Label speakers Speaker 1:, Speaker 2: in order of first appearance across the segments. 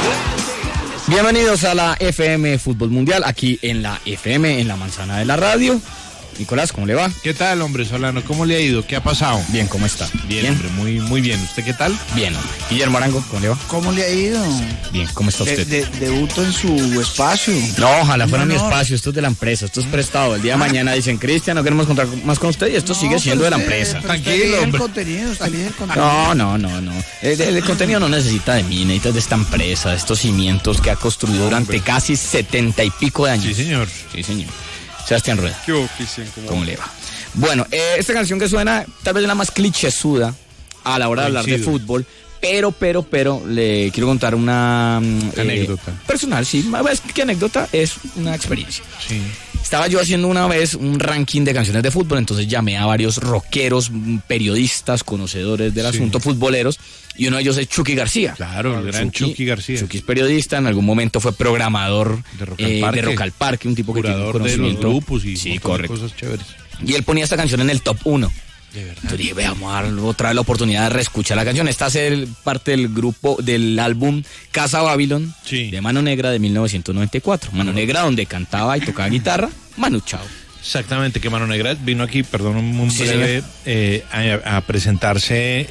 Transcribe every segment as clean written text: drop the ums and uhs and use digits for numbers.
Speaker 1: Bienvenidos a la FM Fútbol Mundial, aquí en la FM, en la manzana de la radio. Nicolás, ¿cómo le va?
Speaker 2: ¿Qué tal, hombre Solano? ¿Cómo le ha ido? ¿Qué ha pasado?
Speaker 1: Bien, ¿cómo está?
Speaker 2: Bien, hombre, muy bien. ¿Usted qué tal?
Speaker 1: Bien, hombre. Guillermo Arango, ¿cómo le va?
Speaker 3: ¿Cómo le ha ido?
Speaker 1: Bien, ¿cómo está usted?
Speaker 3: Debuto en su espacio.
Speaker 1: No, ojalá fuera mi espacio, esto es de la empresa, esto es prestado. El día de mañana dicen, Cristian, no queremos contar más con usted y esto sigue siendo de la empresa.
Speaker 3: Tranquilo, hombre. Usted elige el contenido.
Speaker 1: No. El contenido no necesita de mí, necesita de esta empresa, de estos cimientos que ha construido durante casi 70 y pico de años.
Speaker 2: Sí, señor.
Speaker 1: Sebastián Rueda.
Speaker 4: ¿Qué Cristian?
Speaker 1: ¿Cómo le va? Bueno, esta canción que suena tal vez es la más clichésuda a la hora de hablar de fútbol, pero le quiero contar una
Speaker 2: anécdota
Speaker 1: personal, sí. ¿Qué anécdota? Es una experiencia.
Speaker 2: Sí.
Speaker 1: Estaba yo haciendo una vez un ranking de canciones de fútbol, entonces llamé a varios rockeros, periodistas, conocedores del asunto futboleros, y uno de ellos es Chucky García.
Speaker 2: Claro, el gran Chucky García.
Speaker 1: Chucky es periodista, en algún momento fue programador
Speaker 2: de
Speaker 1: Rock al Parque, un tipo que tiene conocimiento.
Speaker 2: De los grupos y
Speaker 1: sí, correcto.
Speaker 2: Cosas chéveres.
Speaker 1: Y él ponía esta canción en el top 1.
Speaker 2: De verdad.
Speaker 1: Entonces dije, vamos a dar otra vez la oportunidad de reescuchar la canción. Esta es parte del grupo, del álbum Casa Babylon, de Mano Negra de 1994. Mano Negra, donde cantaba y tocaba guitarra, Manu Chao.
Speaker 2: Exactamente, que Mano Negra vino aquí, perdón, un breve, a presentarse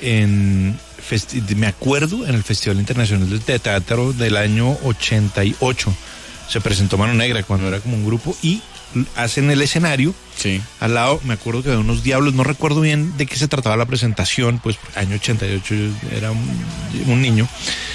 Speaker 2: me acuerdo, en el Festival Internacional de Teatro del año 88. Se presentó Mano Negra cuando era como un grupo y hacen el escenario.
Speaker 1: Sí.
Speaker 2: Al lado, me acuerdo que había unos diablos, no recuerdo bien de qué se trataba la presentación, pues año 88 yo era un niño.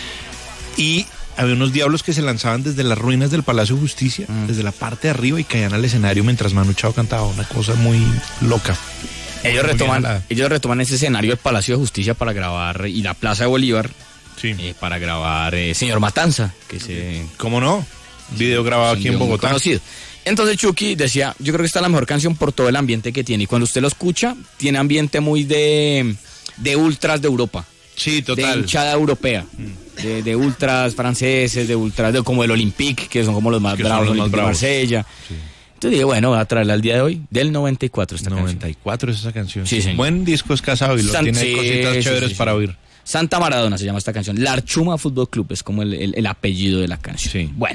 Speaker 2: Y había unos diablos que se lanzaban desde las ruinas del Palacio de Justicia, desde la parte de arriba, y caían al escenario mientras Manu Chao cantaba, una cosa muy loca.
Speaker 1: Ellos retoman ese escenario del Palacio de Justicia para grabar, y la Plaza de Bolívar, para grabar Señor Matanza,
Speaker 2: ¿Cómo no? Video grabado aquí en Bogotá.
Speaker 1: Conocido. Entonces Chucky decía, yo creo que esta es la mejor canción por todo el ambiente que tiene. Y cuando usted lo escucha, tiene ambiente muy de ultras de Europa.
Speaker 2: Sí, total.
Speaker 1: De hinchada europea. De ultras franceses, de ultras como el Olympique, que son como los más bravos, los de Marsella. Sí. Entonces dije, bueno, voy a traerla al día de hoy, del 94 esta
Speaker 2: 94
Speaker 1: canción.
Speaker 2: es esa canción.
Speaker 1: Sí, señor.
Speaker 2: Buen disco es Casa Babylon, tiene cositas chéveres para oír.
Speaker 1: Santa Maradona se llama esta canción. La Archuma Fútbol Club es como el apellido de la canción.
Speaker 2: Sí.
Speaker 1: Bueno.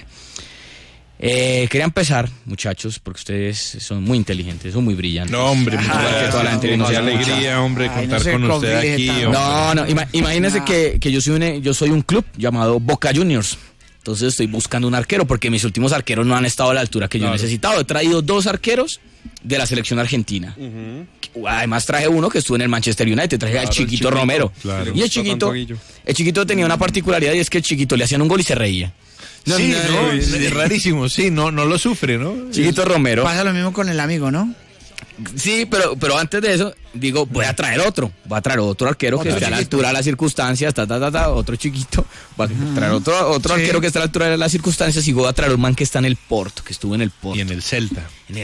Speaker 1: Quería empezar, muchachos, porque ustedes son muy inteligentes, son muy brillantes.
Speaker 2: No, hombre, muchas gracias.
Speaker 1: Toda la gente que nos
Speaker 2: alegría, hombre, contar con usted aquí.
Speaker 1: No, imagínense que yo soy un club llamado Boca Juniors. Entonces estoy buscando un arquero porque mis últimos arqueros no han estado a la altura que yo he necesitado. He traído 2 arqueros de la selección argentina. Además traje uno que estuvo en el Manchester United, traje al Chiquito Romero.
Speaker 2: Claro.
Speaker 1: Y el Chiquito tenía una particularidad, y es que el Chiquito le hacían un gol y se reía.
Speaker 2: Es rarísimo, no lo sufre, ¿no?
Speaker 1: Chiquito Romero.
Speaker 3: Pasa lo mismo con el amigo, ¿no?
Speaker 1: Sí, pero antes de eso, digo, voy a traer otro arquero que esté a la altura de las circunstancias, otro chiquito, voy a traer otro arquero que esté a la altura de las circunstancias, y voy a traer un man que está en el Porto, que estuvo en el Porto.
Speaker 2: Y en el Celta.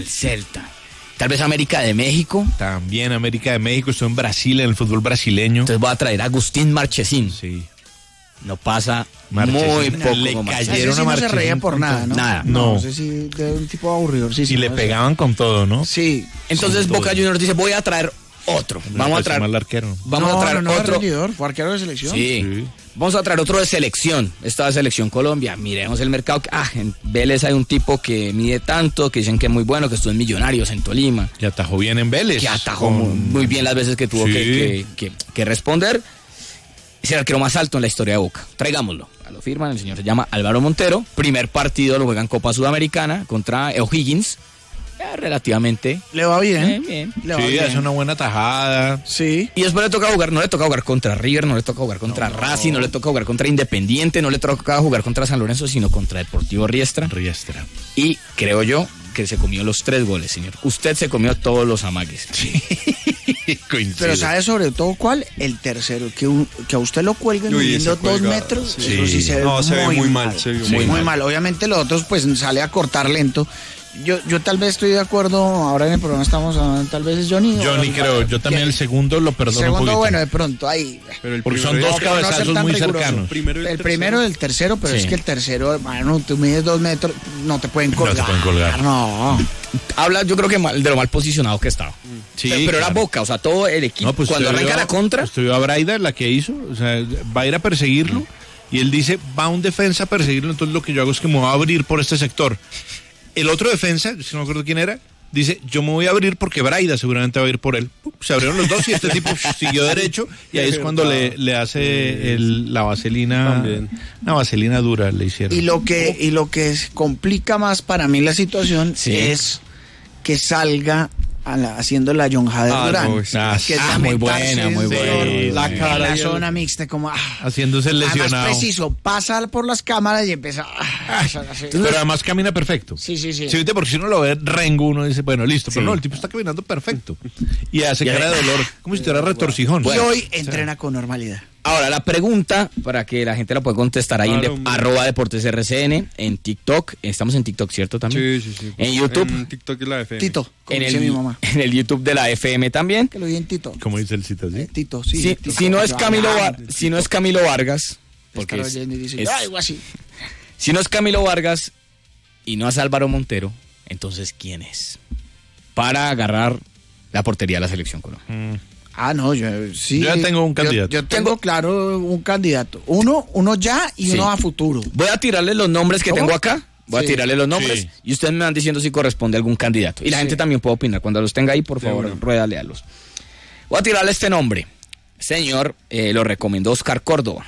Speaker 1: Tal vez América de México.
Speaker 2: También América de México, estuvo en Brasil, en el fútbol brasileño.
Speaker 1: Entonces voy a traer a Agustín Marchesín.
Speaker 2: Sí.
Speaker 1: No pasa
Speaker 2: Marchesín,
Speaker 1: muy poco.
Speaker 2: le cayeron a Marchesín.
Speaker 3: No se reía por nada, ¿no?
Speaker 1: Nada.
Speaker 3: No sé si de un tipo aburrido. Sí,
Speaker 2: y le pegaban con todo, ¿no?
Speaker 3: Sí.
Speaker 1: Entonces Boca Juniors dice, voy a traer otro. Vamos a traer
Speaker 2: arquero.
Speaker 1: Vamos a traer otro.
Speaker 3: ¿Fue arquero de selección?
Speaker 1: Sí. Vamos a traer otro de selección. Esta de Selección Colombia. Miremos el mercado. En Vélez hay un tipo que mide tanto, que dicen que es muy bueno, que estuvo en Millonarios en Tolima.
Speaker 2: Que atajó bien en Vélez.
Speaker 1: Que atajó muy bien las veces que tuvo que responder. Es el arquero más alto en la historia de Boca. Traigámoslo. Lo firman, el señor se llama Álvaro Montero. Primer partido lo juegan Copa Sudamericana contra O'Higgins. Relativamente.
Speaker 3: Le va bien.
Speaker 1: Bien.
Speaker 2: Hace una buena tajada.
Speaker 3: Sí.
Speaker 1: Y después no le toca jugar contra River, no le toca jugar contra Racing, no le toca jugar contra Independiente, no le toca jugar contra San Lorenzo, sino contra Deportivo Riestra. Y creo yo que se comió los 3 goles, señor. Usted se comió todos los amagues.
Speaker 2: Sí.
Speaker 3: Pero ¿sabe sobre todo cuál? El tercero, que a usted lo cuelguen midiendo 2 metros.
Speaker 2: Sí.
Speaker 3: Eso sí se ve muy mal. Muy mal. Obviamente los otros pues sale a cortar lento. Yo tal vez estoy de acuerdo, ahora en el programa estamos hablando, tal vez es Johnny
Speaker 2: creo, yo también el segundo lo perdono un poquito.
Speaker 3: Bueno, de pronto, ahí.
Speaker 2: Porque son 2 cabezazos muy cercanos.
Speaker 3: El primero y el tercero, pero es que el tercero, hermano, tú mides 2 metros, no te pueden colgar. No.
Speaker 1: Habla, yo creo que de lo mal posicionado que estaba.
Speaker 2: Sí,
Speaker 1: pero era Boca, o sea, todo el equipo.
Speaker 2: No, pues
Speaker 1: cuando arranca la contra.
Speaker 2: Usted vio a Braida, la que hizo, o sea, va a ir a perseguirlo. Y él dice, va un defensa a perseguirlo, entonces lo que yo hago es que me voy a abrir por este sector. El otro defensa, si no me acuerdo quién era, dice, yo me voy a abrir porque Braida seguramente va a ir por él. Se abrieron los dos y este tipo siguió derecho y ahí es cuando le hace la vaselina. También. Una vaselina dura le hicieron.
Speaker 3: Y lo que complica más para mí la situación es que salga haciendo la John Hader Durán, que es
Speaker 1: muy buena, muy buena.
Speaker 3: La cara, la zona mixta, como
Speaker 2: haciéndose el lesionado.
Speaker 3: Además preciso, pasa por las cámaras y empieza
Speaker 2: pero además camina perfecto.
Speaker 3: Sí.
Speaker 2: Porque si uno lo ve rengo, uno dice, bueno, listo, pero no, el tipo está caminando perfecto. Y hace cara de dolor, como si estuviera retorcijón.
Speaker 3: Y hoy entrena con normalidad.
Speaker 1: Ahora, la pregunta, para que la gente la pueda contestar ahí en @DeportesRCN, en TikTok. Estamos en TikTok, ¿cierto? También.
Speaker 4: Sí.
Speaker 1: En YouTube.
Speaker 4: En TikTok y la FM.
Speaker 3: Tito, como dice mi mamá.
Speaker 1: En el YouTube de la FM también.
Speaker 3: Que lo vi en Tito.
Speaker 2: ¿Cómo dice el cita?
Speaker 3: Tito, sí.
Speaker 1: Tito. Si no es Camilo Vargas, porque
Speaker 3: algo así.
Speaker 1: Si no es Camilo Vargas y no es Álvaro Montero, entonces ¿quién es? Para agarrar la portería de la selección Colombia.
Speaker 3: No, yo
Speaker 2: ya tengo un candidato.
Speaker 3: Yo tengo claro un candidato. Uno ya y uno a futuro.
Speaker 1: Voy a tirarle los nombres que tengo acá. Voy a tirarle los nombres y ustedes me van diciendo si corresponde a algún candidato. Y la gente también puede opinar. Cuando los tenga ahí, por favor, ruédalealos. Voy a tirarle este nombre. Señor, lo recomendó Oscar Córdoba.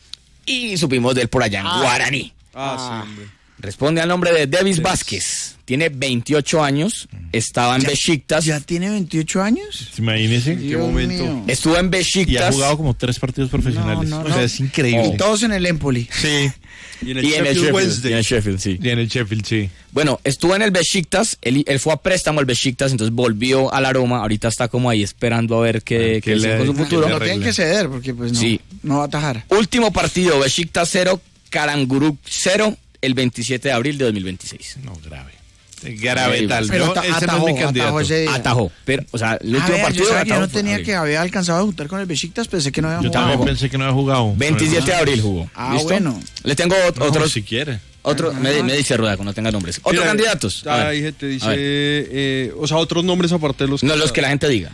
Speaker 1: Y supimos de él por allá en Guaraní.
Speaker 4: Sí, hombre.
Speaker 1: Responde al nombre de Davis Vázquez. Tiene 28 años. Estaba en Besiktas.
Speaker 3: ¿Ya tiene 28 años?
Speaker 2: Imagínese.
Speaker 4: ¿En qué momento?
Speaker 3: Mío.
Speaker 1: Estuvo en Besiktas.
Speaker 2: Y ha jugado como 3 partidos profesionales.
Speaker 3: No.
Speaker 2: O sea, es increíble.
Speaker 3: Y todos en el Empoli.
Speaker 2: Sí.
Speaker 4: Y en el Sheffield Wednesday.
Speaker 1: Y en el Sheffield, sí.
Speaker 2: Y en el Sheffield, sí.
Speaker 1: Bueno, estuvo en el Besiktas. Él fue a préstamo al Besiktas, entonces volvió al Aroma. Ahorita está como ahí esperando a ver qué dice con su futuro.
Speaker 3: No tienen que ceder porque pues no va a atajar.
Speaker 1: Último partido, Besiktas 0, Karagümrük 0, el 27 de abril de 2026.
Speaker 2: No, grave. Grave tal.
Speaker 3: Pero
Speaker 2: ese no es mi candidato.
Speaker 1: Atajó. Pero, o sea, el último partido
Speaker 3: yo no tenía que había alcanzado a juntar con el Besiktas, pensé que no había jugado.
Speaker 2: Yo también pensé que no había jugado.
Speaker 1: 27 de abril jugó.
Speaker 3: ¿Listo? Bueno.
Speaker 1: Le tengo otros.
Speaker 2: Si quiere.
Speaker 1: Otro, me dice Rueda, cuando no tenga nombres. ¿Otros candidatos?
Speaker 4: Ahí gente dice, o sea, otros nombres aparte de los...
Speaker 1: No, los que la gente diga.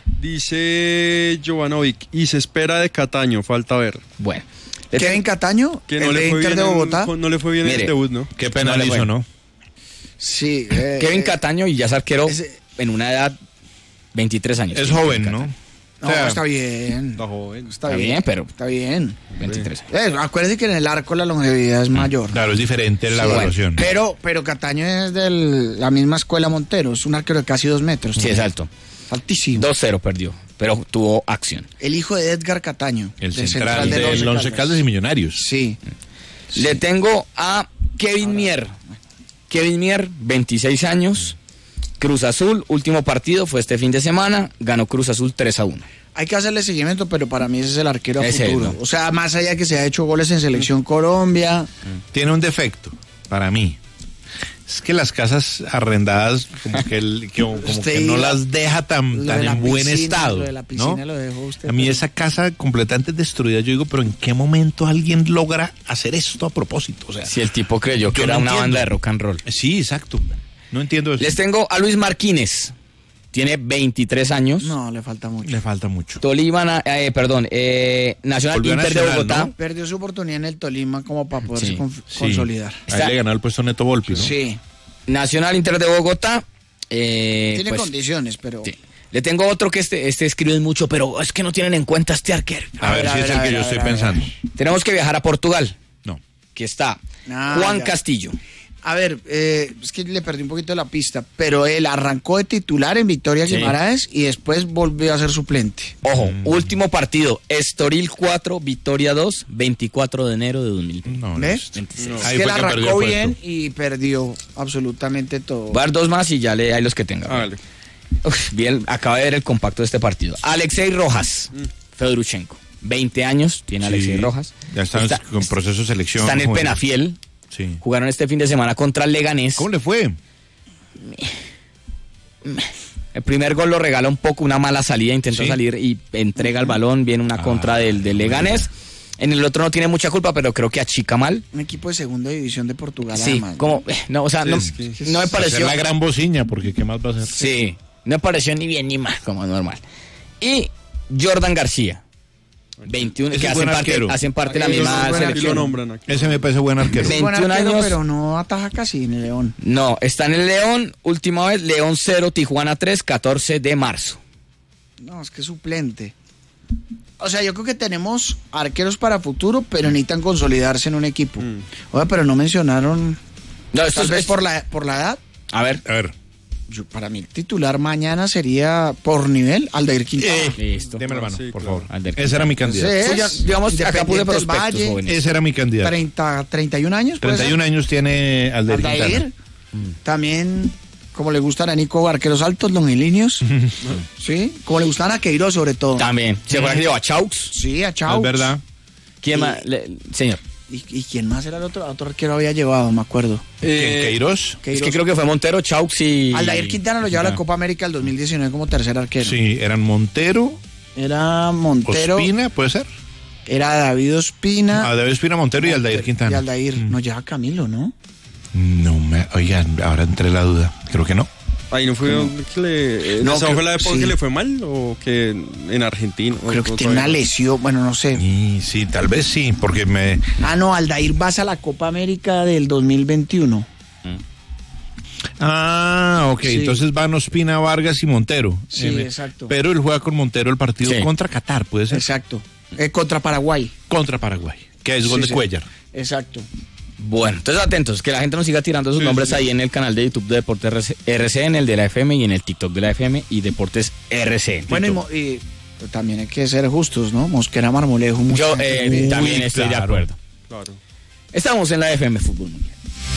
Speaker 4: Dice Jovanovic, y se espera de Cataño, falta ver.
Speaker 1: Bueno.
Speaker 3: Kevin Cataño,
Speaker 4: que no le fue
Speaker 3: Inter
Speaker 4: bien
Speaker 3: de Bogotá.
Speaker 4: No le fue bien en el debut, ¿no?
Speaker 2: Qué penal hizo, ¿no?
Speaker 3: Sí.
Speaker 1: Kevin Cataño, y ya es arquero en una edad 23 años.
Speaker 2: Es joven, ¿no?
Speaker 3: No, está bien.
Speaker 4: Está joven.
Speaker 1: Está bien, pero...
Speaker 3: Está bien.
Speaker 1: 23.
Speaker 3: Acuérdate que en el arco la longevidad es mayor.
Speaker 2: Claro, es diferente la evaluación.
Speaker 3: Pero Cataño es de la misma escuela Montero. Es un arquero de casi 2 metros.
Speaker 1: Sí, es alto.
Speaker 3: Altísimo.
Speaker 1: 2-0 perdió, pero tuvo acción.
Speaker 3: El hijo de Edgar Cataño.
Speaker 2: El central del Once Caldas y Millonarios.
Speaker 3: Sí.
Speaker 1: Le tengo a Kevin Mier. Kevin Mier, 26 años. Cruz Azul, último partido fue este fin de semana, ganó Cruz Azul 3-1.
Speaker 3: Hay que hacerle seguimiento, pero para mí ese es el arquero a futuro.
Speaker 1: Él, ¿no?
Speaker 3: O sea, más allá que se ha hecho goles en Selección Colombia.
Speaker 2: Tiene un defecto, para mí. Es que las casas arrendadas como que no las deja tan en buen estado.
Speaker 3: Lo de la piscina,
Speaker 2: ¿no?
Speaker 3: lo dejó usted.
Speaker 2: A mí esa casa completamente destruida, yo digo, pero ¿en qué momento alguien logra hacer esto a propósito? O sea,
Speaker 1: si el tipo creyó que era una banda de rock and roll.
Speaker 2: Sí, exacto. No entiendo eso.
Speaker 1: Les tengo a Luis Marquínez. Tiene 23 años.
Speaker 3: No, le falta mucho.
Speaker 2: Le falta mucho.
Speaker 1: Tolima, Nacional Inter de Bogotá.
Speaker 3: ¿No? Perdió su oportunidad en el Tolima como para poderse consolidar.
Speaker 2: Ahí le ganó el puesto Neto Volpi, ¿no?
Speaker 3: Sí.
Speaker 1: Nacional Inter de Bogotá.
Speaker 3: Tiene condiciones, pero...
Speaker 1: Sí. Le tengo otro que este escribe mucho, pero es que no tienen en cuenta este arquero.
Speaker 2: A ver si es el que yo estoy pensando.
Speaker 1: Tenemos que viajar a Portugal.
Speaker 2: No.
Speaker 1: Que está Juan Castillo.
Speaker 3: A ver, es que le perdí un poquito la pista, pero él arrancó de titular en Victoria Guimaraes y después volvió a ser suplente.
Speaker 1: Ojo, último partido, Estoril 4, Victoria 2, 24 de enero de 2020.
Speaker 2: No,
Speaker 3: ¿Ves?
Speaker 2: No.
Speaker 3: Es que él arrancó bien y perdió absolutamente todo.
Speaker 1: Voy a dar 2 más y ya hay los que tenga.
Speaker 4: Vale.
Speaker 1: Bien, acaba de ver el compacto de este partido. Alexei Rojas, Fedorchenko, 20 años tiene Alexei Rojas.
Speaker 2: Ya está en proceso de selección.
Speaker 1: Está en el Penafiel.
Speaker 2: Sí.
Speaker 1: Jugaron este fin de semana contra el Leganés.
Speaker 2: ¿Cómo le fue?
Speaker 1: El primer gol lo regala un poco, una mala salida, intentó salir y entrega el balón, viene una contra del Leganés. En el otro no tiene mucha culpa, pero creo que achica mal.
Speaker 3: Un equipo de segunda división de Portugal.
Speaker 1: Sí,
Speaker 3: además,
Speaker 1: como, no, o sea, no me pareció...
Speaker 2: la gran bociña, porque ¿qué más va a hacer?
Speaker 1: Sí, no me pareció ni bien ni mal, como normal. Y Jordan García. 21,
Speaker 2: Ese
Speaker 1: que
Speaker 2: es buen arquero.
Speaker 1: hacen parte de la misma selección.
Speaker 4: Lo nombran aquí.
Speaker 2: Ese me parece buen arquero.
Speaker 1: 21 años.
Speaker 3: Pero no ataja casi en el León.
Speaker 1: No, está en el León, última vez, León 0, Tijuana 3, 14 de marzo.
Speaker 3: No, es que es suplente. O sea, yo creo que tenemos arqueros para futuro, pero necesitan consolidarse en un equipo. Oye, pero no mencionaron...
Speaker 1: No, esto
Speaker 3: Tal vez
Speaker 1: es
Speaker 3: por la edad.
Speaker 1: A ver.
Speaker 3: Para mí el titular mañana sería por nivel Aldair Quintana.
Speaker 1: Listo.
Speaker 2: Deme la mano,
Speaker 4: Sí,
Speaker 2: por
Speaker 4: claro.
Speaker 2: favor.
Speaker 1: Aldair
Speaker 2: Ese era mi candidato.
Speaker 3: Entonces,
Speaker 1: digamos, acá puse
Speaker 3: Independiente del
Speaker 1: prospectos
Speaker 3: Valle,
Speaker 1: jóvenes.
Speaker 2: Ese era mi candidato.
Speaker 3: 31 años. ¿puede
Speaker 2: 31 años tiene Aldair
Speaker 3: Aldair.
Speaker 2: Quintana.
Speaker 3: También, como le gustan a Nico, arqueros altos, longilíneos. Sí, como le gustan a Queiroz sobre todo.
Speaker 1: También. ¿Se acuerdan que llevó a Chaux?
Speaker 3: Sí, a Chau.
Speaker 2: Es verdad.
Speaker 1: ¿Quién más? Señor.
Speaker 3: ¿Y quién más era el otro arquero había llevado? Me acuerdo.
Speaker 2: ¿Queiroz?
Speaker 1: Es que creo que fue Montero, Chaux y...
Speaker 3: Aldair Quintana lo llevó a la Copa América el 2019 como tercer arquero.
Speaker 2: Sí, eran Montero,
Speaker 3: Era Montero.
Speaker 2: Ospina, ¿puede ser?
Speaker 3: Era David Ospina.
Speaker 2: David Ospina, Montero y Aldair Quintana.
Speaker 3: Y Aldair. No lleva Camilo, ¿no?
Speaker 2: Oigan, ahora entré la duda. Creo que no.
Speaker 4: Ahí no fue que le...
Speaker 3: No,
Speaker 4: ¿Esa fue la época
Speaker 3: sí.
Speaker 4: que le fue mal o que en Argentina?
Speaker 3: Creo que tiene una lesión. Bueno, no sé.
Speaker 2: Y sí, tal vez sí, porque me...
Speaker 3: No, Aldair vas a la Copa América del 2021.
Speaker 2: Ok,
Speaker 3: Sí.
Speaker 2: entonces van Ospina, Vargas y Montero.
Speaker 3: Sí, exacto.
Speaker 2: Pero él juega con Montero el partido
Speaker 1: Sí.
Speaker 2: contra Qatar, puede ser.
Speaker 3: Exacto. Contra Paraguay.
Speaker 2: Contra Paraguay, que es gol de
Speaker 3: Sí.
Speaker 2: Cuellar.
Speaker 3: Exacto.
Speaker 1: Bueno, entonces atentos, que la gente nos siga tirando sus nombres ahí en el canal de YouTube de Deportes RC, en el de la FM y en el TikTok de la FM y Deportes RC.
Speaker 3: Bueno, y también hay que ser justos, ¿no? Mosquera Marmolejo.
Speaker 1: Yo
Speaker 3: Muy-
Speaker 1: también estoy de
Speaker 2: claro.
Speaker 1: acuerdo.
Speaker 4: Claro.
Speaker 1: Estamos en la FM Fútbol Mundial.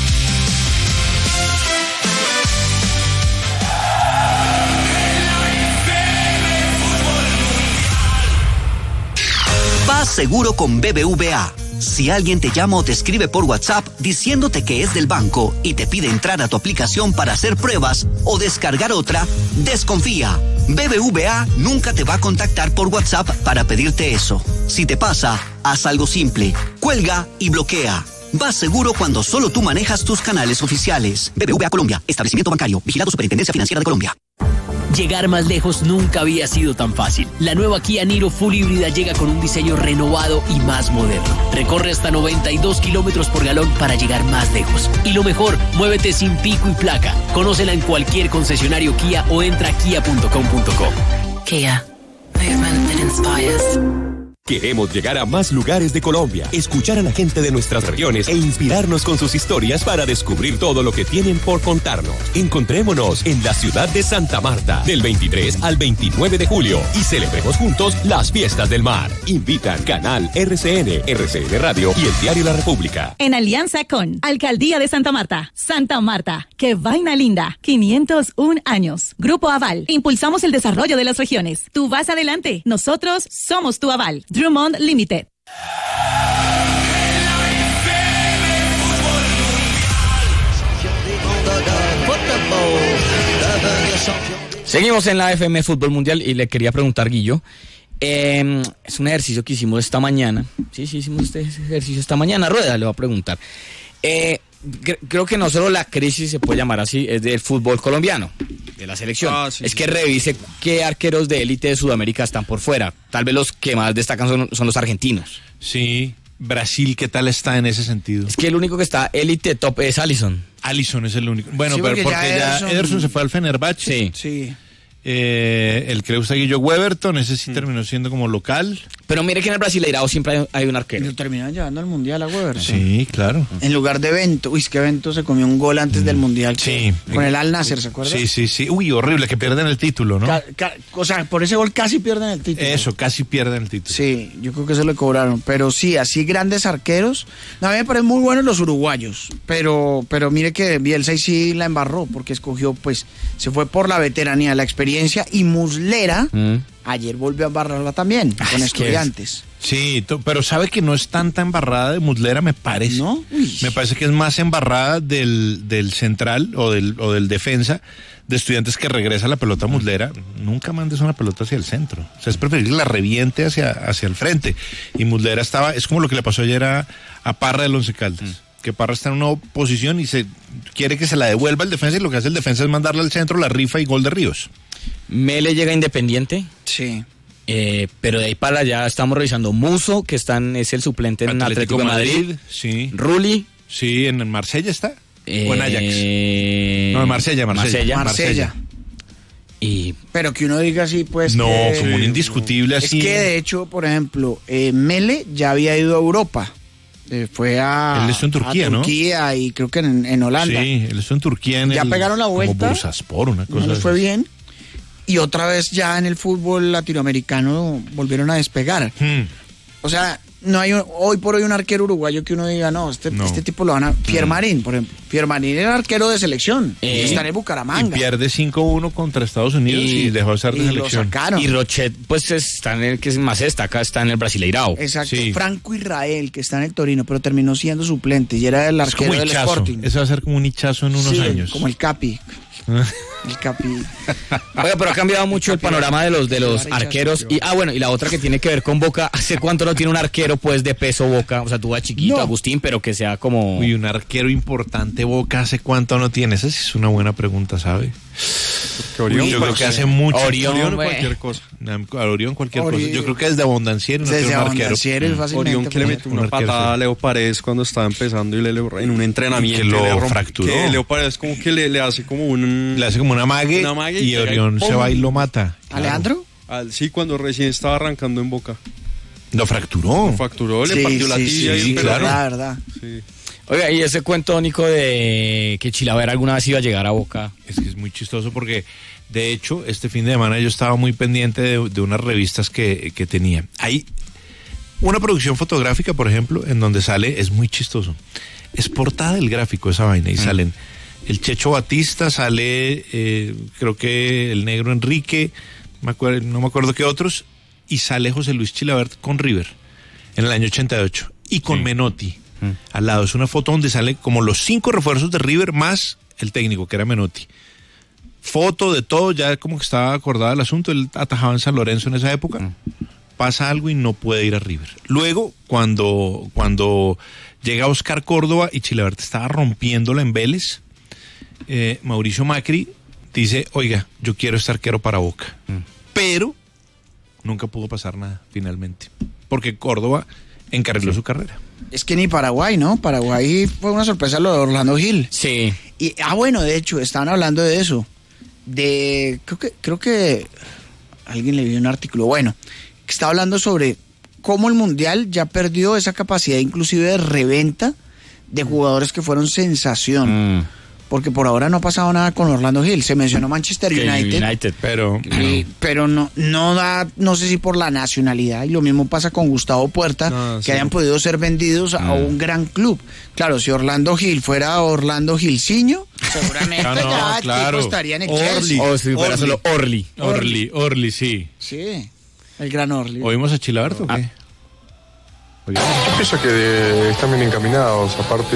Speaker 5: Vas seguro con BBVA. Si alguien te llama o te escribe por WhatsApp diciéndote que es del banco y te pide entrar a tu aplicación para hacer pruebas o descargar otra, desconfía. BBVA nunca te va a contactar por WhatsApp para pedirte eso. Si te pasa, haz algo simple. Cuelga y bloquea. Vas seguro cuando solo tú manejas tus canales oficiales. BBVA Colombia, establecimiento bancario, vigilado Superintendencia Financiera de Colombia.
Speaker 6: Llegar más lejos nunca había sido tan fácil. La nueva Kia Niro Full híbrida llega con un diseño renovado y más moderno. Recorre hasta 92 kilómetros por galón para llegar más lejos. Y lo mejor, muévete sin pico y placa. Conócela en cualquier concesionario Kia o entra a kia.com.co.
Speaker 7: Kia. Movement that inspires.
Speaker 8: Queremos llegar a más lugares de Colombia, escuchar a la gente de nuestras regiones e inspirarnos con sus historias para descubrir todo lo que tienen por contarnos. Encontrémonos en la ciudad de Santa Marta del 23 al 29 de julio y celebremos juntos las fiestas del mar. Invitan Canal RCN, RCN Radio y el Diario La República.
Speaker 9: En alianza con Alcaldía de Santa Marta. Santa Marta, qué vaina linda. 501 años. Grupo Aval. Impulsamos el desarrollo de las regiones. Tú vas adelante. Nosotros somos tu aval. Drummond Limited.
Speaker 1: Seguimos en la FM Fútbol Mundial y le quería preguntar, Guillo, es un ejercicio que hicimos esta mañana. Sí, hicimos este ejercicio esta mañana. Rueda le va a preguntar. Creo que no solo la crisis, se puede llamar así, es del fútbol colombiano, de la selección. Es que revise qué arqueros de élite de Sudamérica están por fuera. Tal vez los que más destacan son los argentinos.
Speaker 2: Sí, Brasil, ¿qué tal está en ese sentido?
Speaker 1: Es que el único que está élite top es Alisson.
Speaker 2: Alisson es el único. Bueno,
Speaker 3: Sí,
Speaker 2: pero porque ya
Speaker 3: Ederson-
Speaker 2: Ederson se fue al Fenerbahce.
Speaker 3: Sí.
Speaker 2: El que le gusta Guillo Weberton, ese sí terminó siendo como local.
Speaker 1: Pero mire que en el Brasileirao siempre hay un
Speaker 3: Y
Speaker 1: arquero.
Speaker 3: lo terminaron llevando al Mundial a Weber.
Speaker 2: Sí, claro.
Speaker 3: En lugar de Bento. Uy, es que Bento se comió un gol antes del Mundial.
Speaker 2: Sí.
Speaker 3: Con el Al Nasser, ¿se acuerda?
Speaker 2: Sí. Uy, horrible, que pierden el título, ¿no?
Speaker 3: O sea, por ese gol casi pierden el título.
Speaker 2: Eso, casi pierden el título.
Speaker 3: Sí, yo creo que se lo cobraron. Pero sí, así grandes arqueros. No, a mí me parecen muy buenos los uruguayos. Pero mire que Bielsa sí la embarró, porque escogió, pues, se fue por la veteranía, la experiencia. Y Muslera, ayer volvió a embarrarla también, con
Speaker 2: es que
Speaker 3: Estudiantes.
Speaker 2: Sí, pero sabe que no es tanta embarrada de Muslera, me parece.
Speaker 3: ¿No? Uy.
Speaker 2: Me parece que es más embarrada del central o del defensa de Estudiantes que regresa la pelota a Muslera. Nunca mandes una pelota hacia el centro. O sea, es preferible que la reviente hacia el frente. Y Muslera es como lo que le pasó ayer a Parra del Once Caldas. Que Parra está en una posición y se quiere que se la devuelva el defensa, y lo que hace el defensa es mandarla al centro, la rifa y gol de Ríos.
Speaker 1: Mele llega a Independiente.
Speaker 3: Sí.
Speaker 1: Pero de ahí para allá estamos revisando Muso, que es el suplente en Atlético de Madrid.
Speaker 2: Sí.
Speaker 1: Rulli.
Speaker 2: Sí, en Marsella está. O en Ajax. No, en Marsella.
Speaker 3: Pero que uno diga así, pues.
Speaker 2: No, como un indiscutible así.
Speaker 3: Es que de hecho, por ejemplo, Mele ya había ido a Europa. Fue a.
Speaker 2: Él estuvo en Turquía, ¿no?
Speaker 3: Turquía y creo que en Holanda.
Speaker 2: Sí, él estuvo en Turquía.
Speaker 3: Ya pegaron la vuelta.
Speaker 2: Como Bursaspor, una cosa.
Speaker 3: No les fue bien. Y otra vez ya en el fútbol latinoamericano volvieron a despegar. O sea, no hay hoy por hoy un arquero uruguayo que uno diga, no, este tipo lo van a... Piermarín, por ejemplo. Piermarín era arquero de selección. Está en el Bucaramanga.
Speaker 2: Y pierde 5-1 contra Estados Unidos y dejó de ser de selección.
Speaker 3: Lo sacaron.
Speaker 1: Y Rochet, pues está en el que más se destaca, está en el Brasileirao.
Speaker 3: Exacto. Sí. Franco Israel, que está en el Torino, pero terminó siendo suplente y era el arquero del Sporting.
Speaker 2: Eso va a ser como un hichazo en unos años.
Speaker 3: Como el Capi. El Capi.
Speaker 1: Oiga, pero ha cambiado mucho el panorama de los arqueros. Y bueno, y la otra que tiene que ver con Boca, ¿hace cuánto no tiene un arquero pues de peso Boca? O sea, tú vas chiquito, Agustín, pero que sea como...
Speaker 2: Uy, un arquero importante Boca, ¿hace cuánto no tiene? Esa sí es una buena pregunta, ¿sabe?
Speaker 4: Orión,
Speaker 2: yo creo que hace mucho.
Speaker 4: Orión cualquier cosa.
Speaker 2: Orión cualquier cosa. Yo creo que desde Abondancieri no tiene un arquero.
Speaker 4: Orión que le metió una patada a Leo Paredes cuando estaba empezando y en un entrenamiento.
Speaker 2: Que lo fracturó.
Speaker 4: Que Leo Paredes como que le hace como un...
Speaker 2: Le hace como una mague y Orión se va y lo mata.
Speaker 3: ¿Alejandro?
Speaker 4: Sí, cuando recién estaba arrancando en Boca.
Speaker 2: Lo fracturó.
Speaker 4: Le partió la tibia.
Speaker 3: Sí, claro. La verdad.
Speaker 4: Sí.
Speaker 1: Oiga, y ese cuento, Nico, de que Chilaver alguna vez iba a llegar a Boca.
Speaker 2: Es que es muy chistoso porque, de hecho, este fin de semana yo estaba muy pendiente de unas revistas que tenía. Hay una producción fotográfica, por ejemplo, en donde sale, es muy chistoso. Es portada del gráfico esa vaina y salen el Checho Batista, sale creo que el negro Enrique, no me acuerdo qué otros, y sale José Luis Chilabert con River en el año 88 y con Menotti. Al lado es una foto donde sale como los 5 refuerzos de River más el técnico que era Menotti. Foto de todo, ya como que estaba acordado el asunto. Él atajaba en San Lorenzo en esa época. Pasa algo y no puede ir a River. Luego, cuando llega Oscar Córdoba y Chilabert estaba rompiéndola en Vélez, Mauricio Macri dice, oiga, yo quiero este arquero para Boca. Pero nunca pudo pasar nada finalmente, porque Córdoba encarriló su carrera.
Speaker 3: Es que ni Paraguay, ¿no? Paraguay fue una sorpresa lo de Orlando Gil.
Speaker 1: Sí.
Speaker 3: Y, bueno, de hecho, estaban hablando de eso. Creo que alguien le vio un artículo, bueno, que estaba hablando sobre cómo el Mundial ya perdió esa capacidad inclusive de reventa de jugadores que fueron sensación. Porque por ahora no ha pasado nada con Orlando Gil. Se mencionó Manchester United, pero no da, no sé si por la nacionalidad, y lo mismo pasa con Gustavo Puerta, que hayan podido ser vendidos a un gran club. Claro, si Orlando Gil fuera Orlando Gilciño, seguramente el tipo estaría en el Chelsea.
Speaker 1: O si fuera solo Orly.
Speaker 2: Orly, sí.
Speaker 3: Sí, el gran Orly.
Speaker 2: ¿Oímos a Chilabert o qué?
Speaker 10: Yo pienso que están bien encaminados, aparte...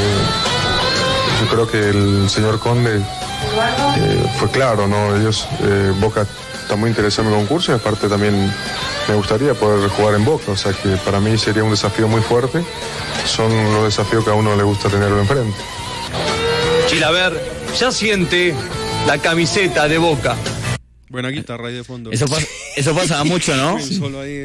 Speaker 10: Yo creo que el señor Conde fue claro, ¿no? Boca está muy interesado en el concurso y aparte también me gustaría poder jugar en Boca, o sea que para mí sería un desafío muy fuerte. Son los desafíos que a uno le gusta tenerlo enfrente.
Speaker 11: Chilabert ya siente la camiseta de Boca.
Speaker 4: Buena guitarra ahí de fondo.
Speaker 1: Eso pasaba mucho, ¿no?
Speaker 4: Solo ahí.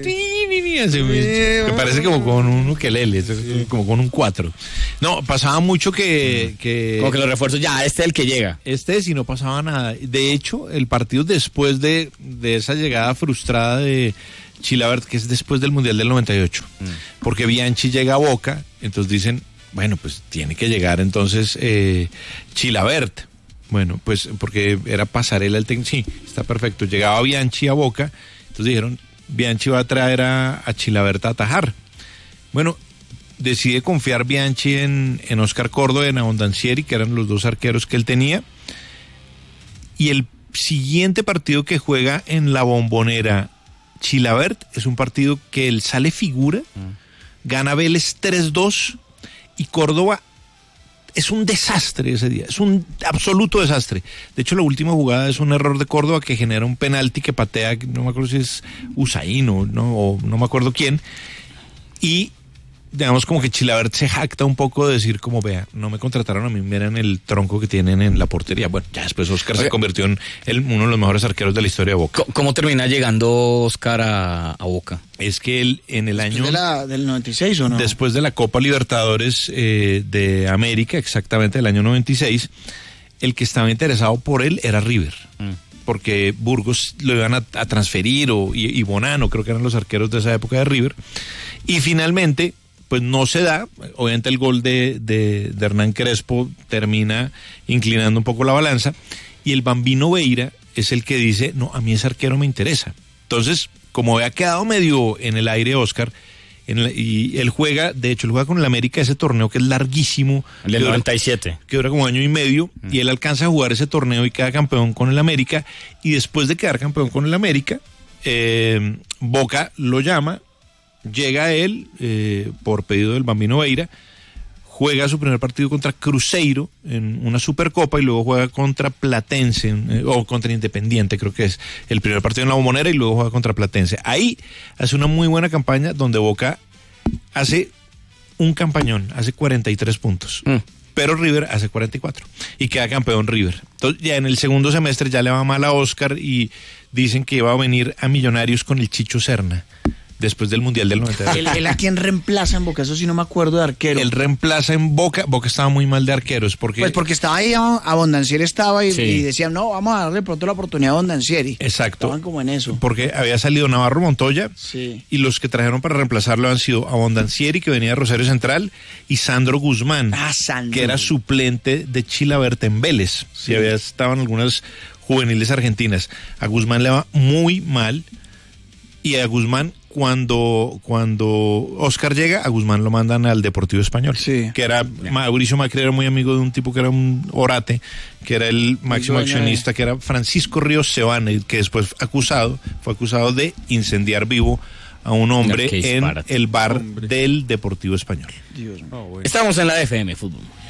Speaker 2: Me parece como con un ukelele, como con un 4. No, pasaba mucho que...
Speaker 1: Como que los refuerzos, este es el que llega.
Speaker 2: Si no pasaba nada. De hecho, el partido después de esa llegada frustrada de Chilabert, que es después del Mundial del 98, porque Bianchi llega a Boca, entonces dicen, bueno, pues tiene que llegar entonces Chilabert. Bueno, pues porque era pasarela el técnico. Sí, está perfecto. Llegaba Bianchi a Boca, entonces dijeron, Bianchi va a traer a Chilabert a atajar. Bueno, decide confiar Bianchi en Oscar Córdoba y en Abondancieri, que eran los 2 arqueros que él tenía. Y el siguiente partido que juega en la Bombonera Chilabert es un partido que él sale figura, gana Vélez 3-2 y Córdoba es un desastre ese día, es un absoluto desastre. De hecho, la última jugada es un error de Córdoba que genera un penalti que patea, no me acuerdo si es Usain o no me acuerdo quién, y digamos como que Chilavert se jacta un poco de decir como, vea, no me contrataron a mí, miren el tronco que tienen en la portería. Bueno, ya después Oscar se convirtió en uno de los mejores arqueros de la historia de Boca.
Speaker 1: ¿Cómo termina llegando Oscar a Boca?
Speaker 2: Es que él en el año...
Speaker 3: ¿Del 96 o no?
Speaker 2: Después de la Copa Libertadores de América, exactamente del año 96, el que estaba interesado por él era River. Porque Burgos lo iban a transferir, y Bonano, creo que eran los arqueros de esa época de River. Y finalmente, pues no se da. Obviamente el gol de Hernán Crespo termina inclinando un poco la balanza. Y el Bambino Veira es el que dice, no, a mí ese arquero me interesa. Entonces, como había quedado medio en el aire Oscar, y él juega, de hecho, él juega con el América ese torneo que es larguísimo.
Speaker 1: El del 97.
Speaker 2: Que dura como año y medio, y él alcanza a jugar ese torneo y queda campeón con el América, y después de quedar campeón con el América, Boca lo llama, llega él, por pedido del Bambino Veira, juega su primer partido contra Cruzeiro en una Supercopa y luego juega contra Platense, o contra Independiente, creo que es el primer partido en la Bombonera, y luego juega contra Platense. Ahí hace una muy buena campaña donde Boca hace un campañón, hace 43 puntos. Pero River hace 44 y queda campeón River. Entonces ya en el segundo semestre ya le va mal a Oscar y dicen que va a venir a Millonarios con el Chicho Serna después del Mundial del 92.
Speaker 3: ¿Él a quién reemplaza en Boca? Eso sí no me acuerdo de arquero.
Speaker 2: Él reemplaza en Boca. Boca estaba muy mal de arqueros.
Speaker 3: Pues porque estaba ahí, Abondancieri estaba y decían, no, vamos a darle pronto la oportunidad a Abondancieri.
Speaker 2: Exacto.
Speaker 3: Estaban como en eso.
Speaker 2: Porque había salido Navarro Montoya, y los que trajeron para reemplazarlo han sido Abondancieri, que venía de Rosario Central, y Sandro Guzmán, que era suplente de Chilavert en Vélez. Estaban algunas juveniles argentinas. A Guzmán le va muy mal, y a Guzmán, cuando Oscar llega, a Guzmán lo mandan al Deportivo Español, que era Mauricio Macri, era muy amigo de un tipo que era un orate, que era el máximo accionista, que era Francisco Ríos Sebane, que después fue acusado de incendiar vivo a un hombre en el bar del Deportivo Español.
Speaker 1: Estamos en la FM Fútbol.